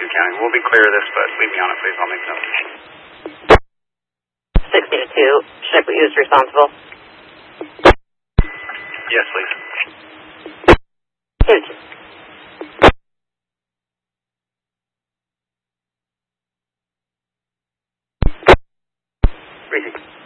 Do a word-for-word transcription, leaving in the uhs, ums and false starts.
two County. We'll be clear of this, but leave me on it, please. I'll make notes. sixty to two, should I put you as responsible? Yes, please. Two. Three.